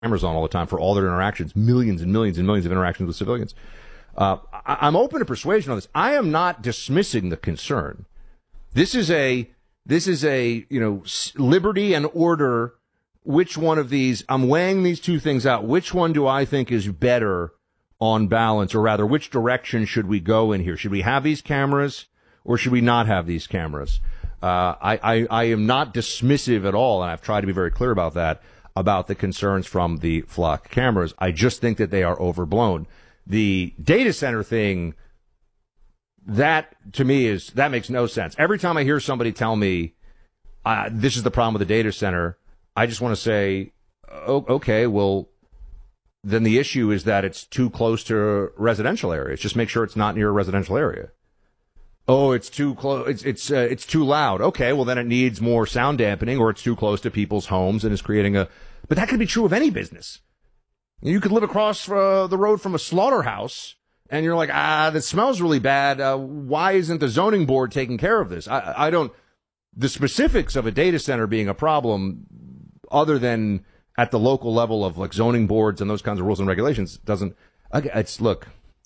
cameras on all the time for all their interactions, millions and millions and millions of interactions with civilians. I'm open to persuasion on this. I am not dismissing the concern. This is a liberty and order. Which one of these? I'm weighing these two things out. Which one do I think is better on balance, or rather, which direction should we go in here? Should we have these cameras, or should we not have these cameras? I am not dismissive at all, and I've tried to be very clear about that, about the concerns from the flock cameras. I just think that they are overblown. The data center thing, that to me that makes no sense. Every time I hear somebody tell me this is the problem with the data center, I just want to say, okay, well, then the issue is that it's too close to residential areas. Just make sure it's not near a residential area. Oh, it's too close. It's too loud. Okay, well then it needs more sound dampening, or it's too close to people's homes and is creating a. But that could be true of any business. You could live across the road from a slaughterhouse, and you're like, that smells really bad. Why isn't the zoning board taking care of this? I don't. The specifics of a data center being a problem, other than at the local level of like zoning boards and those kinds of rules and regulations, doesn't. Look.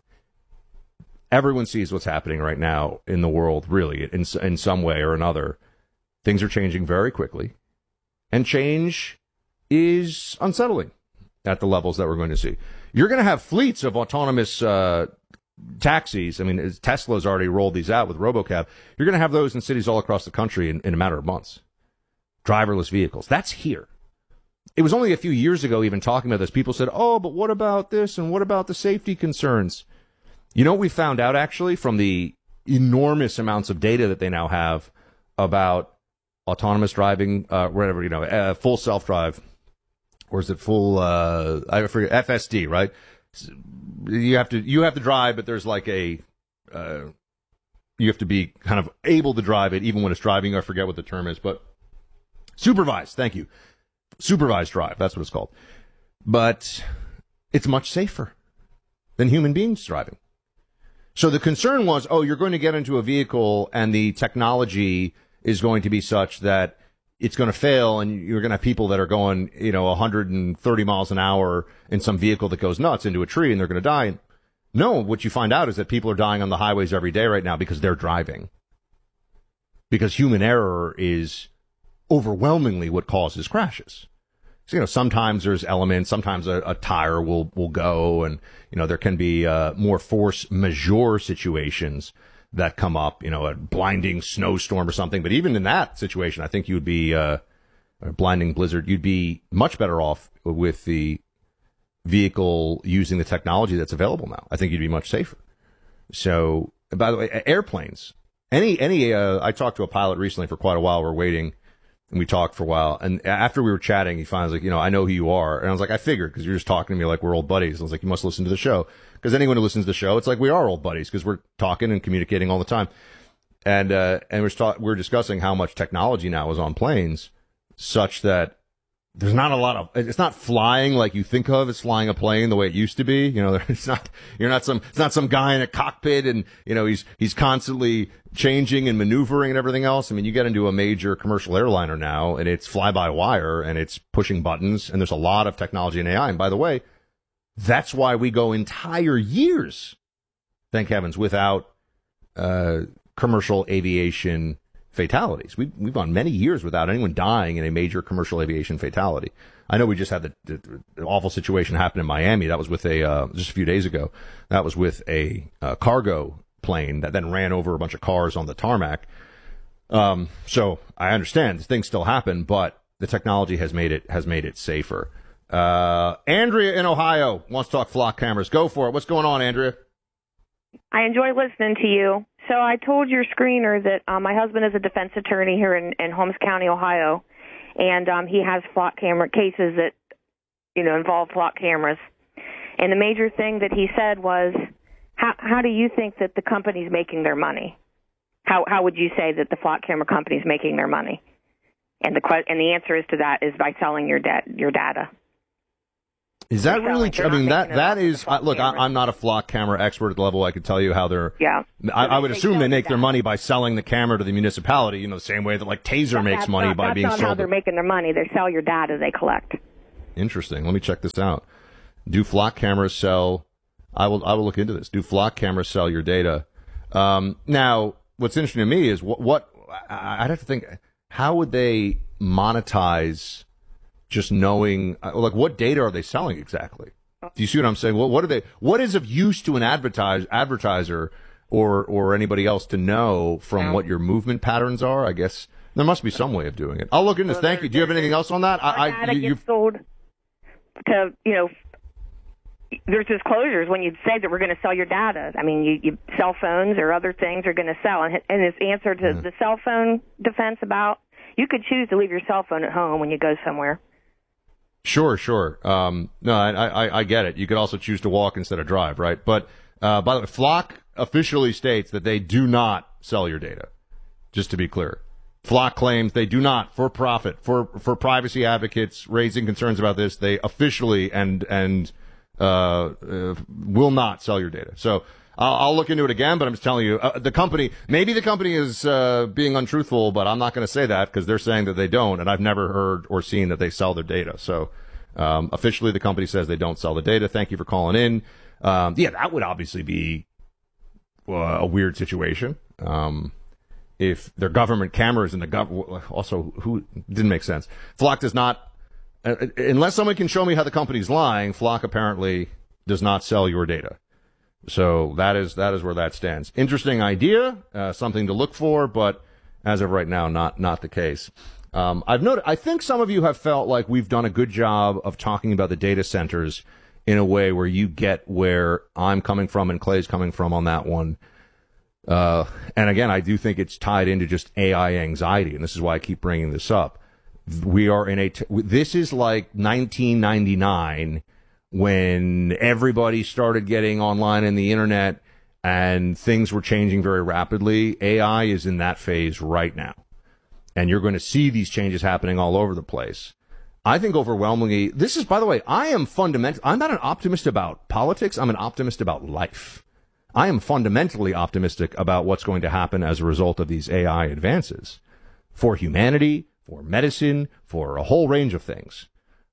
Everyone sees what's happening right now in the world, really, in some way or another. Things are changing very quickly, and change is unsettling at the levels that we're going to see. You're going to have fleets of autonomous taxis. I mean, Tesla's already rolled these out with RoboCab. You're going to have those in cities all across the country in a matter of months. Driverless vehicles. That's here. It was only a few years ago even talking about this. People said, oh, but what about this, and what about the safety concerns? You know what we found out, actually, from the enormous amounts of data that they now have about autonomous driving, full self-drive, or is it full, I forget, FSD, right? You have to drive, but there's like you have to be kind of able to drive it even when it's driving. I forget what the term is, but supervised, thank you. Supervised drive, that's what it's called. But it's much safer than human beings driving. So the concern was, you're going to get into a vehicle and the technology is going to be such that it's going to fail, and you're going to have people that are going, 130 miles an hour in some vehicle that goes nuts into a tree, and they're going to die. No, what you find out is that people are dying on the highways every day right now because they're driving. Because human error is overwhelmingly what causes crashes. So, sometimes there's elements, sometimes a tire will go, and, there can be more force majeure situations that come up, a blinding snowstorm or something. But even in that situation, I think you'd be, a blinding blizzard, you'd be much better off with the vehicle using the technology that's available now. I think you'd be much safer. So, by the way, airplanes, I talked to a pilot recently for quite a while. We're waiting. And we talked for a while. And after we were chatting, he finally was like, I know who you are. And I was like, I figured, because you're just talking to me like we're old buddies. I was like, you must listen to the show. Because anyone who listens to the show, it's like we are old buddies, because we're talking and communicating all the time. And we're discussing how much technology now is on planes, such that there's not a lot of, it's not flying like you think of as flying a plane the way it used to be. It's not some guy in a cockpit and, he's constantly changing and maneuvering and everything else. I mean, you get into a major commercial airliner now and it's fly by wire and it's pushing buttons, and there's a lot of technology and AI. And by the way, that's why we go entire years, thank heavens, without, commercial aviation fatalities. We've gone many years without anyone dying in a major commercial aviation fatality. I know we just had the awful situation happen in Miami. That was with just a few days ago. That was with a cargo plane that then ran over a bunch of cars on the tarmac. So I understand things still happen, but the technology has made it safer. Andrea in Ohio wants to talk flock cameras. Go for it. What's going on, Andrea? I enjoy listening to you. So I told your screener that my husband is a defense attorney here in Holmes County, Ohio, and he has flock camera cases that, involve flock cameras. And the major thing that he said was, how do you think that the company's making their money? How would you say that the flock camera company's making their money? And the answer is to that is by selling your data. Is that really true? I mean, that is, look, I'm not a flock camera expert at the level I could tell you how they're, yeah. I would assume they make their money by selling the camera to the municipality, the same way that like Taser makes money by being sold. That's not how they're making their money. They sell your data they collect. Interesting. Let me check this out. Do flock cameras sell? I will look into this. Do flock cameras sell your data? Now, what's interesting to me is what I'd have to think. How would they monetize just knowing, like, what data are they selling exactly? Do you see what I'm saying? What is of use to an advertiser or anybody else to know from what your movement patterns are? I guess there must be some way of doing it. I'll look into this. Thank you. Do you have anything else on that? Data gets sold to, there's disclosures when you say that we're going to sell your data. I mean, you cell phones or other things are going to sell. And his answer to the cell phone defense about, you could choose to leave your cell phone at home when you go somewhere. Sure. No, I get it. You could also choose to walk instead of drive, right? But by the way, Flock officially states that they do not sell your data, just to be clear. Flock claims they do not, for profit, for privacy advocates raising concerns about this, they officially and will not sell your data. So I'll look into it again, but I'm just telling you, maybe the company is being untruthful, but I'm not going to say that because they're saying that they don't, and I've never heard or seen that they sell their data. So officially the company says they don't sell the data. Thank you for calling in. That would obviously be a weird situation. If their government cameras in the government, also, who didn't make sense. Flock does not, unless someone can show me how the company's lying, Flock apparently does not sell your data. So that is where that stands. Interesting idea, something to look for, but as of right now, not the case. I've noted, I think some of you have felt like we've done a good job of talking about the data centers in a way where you get where I'm coming from and Clay's coming from on that one. And again, I do think it's tied into just AI anxiety, and this is why I keep bringing this up. We are in this is like 1999 when everybody started getting online in the internet and things were changing very rapidly. AI is in that phase right now, and you're going to see these changes happening all over the place. I think overwhelmingly, this is, by the way, I'm not an optimist about politics. I'm an optimist about life. I am fundamentally optimistic about what's going to happen as a result of these AI advances for humanity, for medicine, for a whole range of things.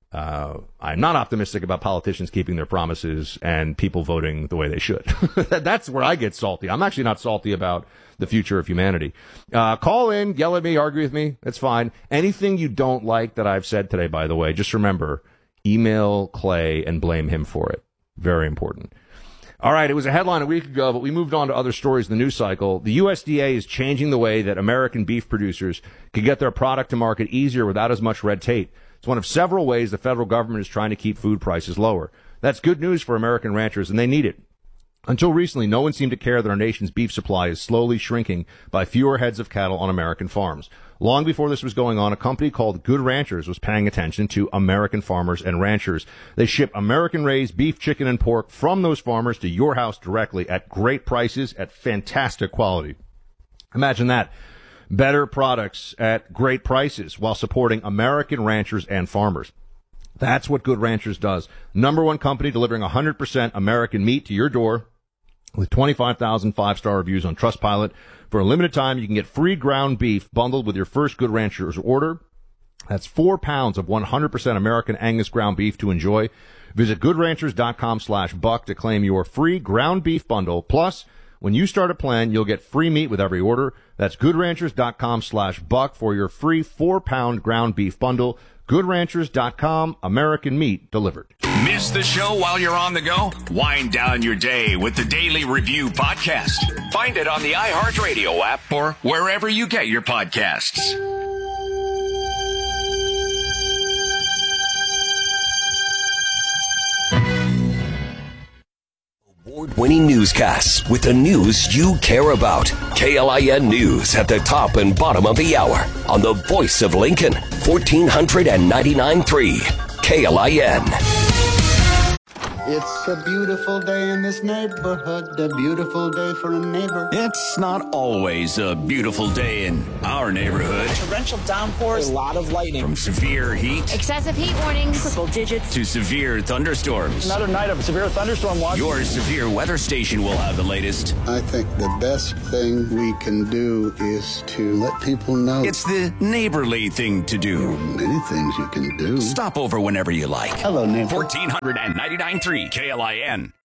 I'm not optimistic about politicians keeping their promises and people voting the way they should. That's where I get salty. I'm actually not salty about the future of humanity. Call in, yell at me, argue with me. That's fine. Anything you don't like that I've said today, by the way, just remember, email Clay and blame him for it. Very important. All right, it was a headline a week ago, but we moved on to other stories in the news cycle. The USDA is changing the way that American beef producers can get their product to market easier without as much red tape. It's one of several ways the federal government is trying to keep food prices lower. That's good news for American ranchers, and they need it. Until recently, no one seemed to care that our nation's beef supply is slowly shrinking by fewer heads of cattle on American farms. Long before this was going on, a company called Good Ranchers was paying attention to American farmers and ranchers. They ship American-raised beef, chicken, and pork from those farmers to your house directly at great prices, at fantastic quality. Imagine that. Better products at great prices while supporting American ranchers and farmers. That's what Good Ranchers does. Number one company delivering 100% American meat to your door with 25,000 five-star reviews on Trustpilot. For a limited time, you can get free ground beef bundled with your first Good Ranchers order. That's 4 pounds of 100% American Angus ground beef to enjoy. Visit goodranchers.com/buck to claim your free ground beef bundle. Plus, when you start a plan, you'll get free meat with every order. That's goodranchers.com/buck for your free 4-pound ground beef bundle. GoodRanchers.com, American meat delivered. Miss the show while you're on the go? Wind down your day with the Daily Review podcast. Find it on the iHeartRadio app or wherever you get your podcasts. Award-winning newscasts with the news you care about. KLIN News at the top and bottom of the hour on the voice of Lincoln, 1499.3 KLIN. It's a beautiful day in this neighborhood, a beautiful day for a neighbor. It's not always a beautiful day in our neighborhood. Torrential downpours, a lot of lightning. From severe heat, excessive heat warnings, triple digits, to severe thunderstorms. Another night of severe thunderstorm watch. Your severe weather station will have the latest. I think the best thing we can do is to let people know. It's the neighborly thing to do. Many things you can do. Stop over whenever you like. Hello, neighbor. 1499.3 KLIN.